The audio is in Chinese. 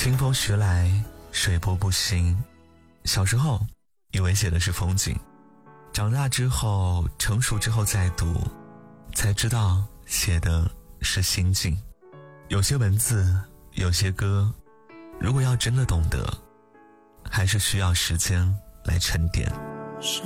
清风徐来，水波不兴。小时候以为写的是风景，长大之后成熟之后再读，才知道写的是心境。有些文字，有些歌，如果要真的懂得，还是需要时间来沉淀。